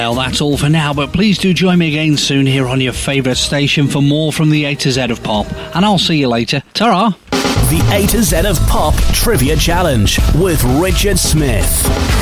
Well, that's all for now, but please do join me again soon here on your favourite station for more from the A to Z of Pop, and I'll see you later. Ta-ra! The A to Z of Pop Trivia Challenge with Richard Smith.